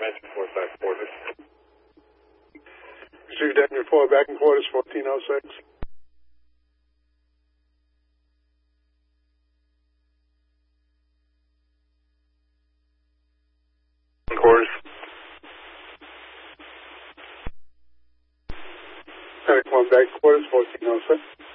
back quarters. Received Daniel 4, back in quarters, 1406. Quarters. Medic 1, back quarters, 1406.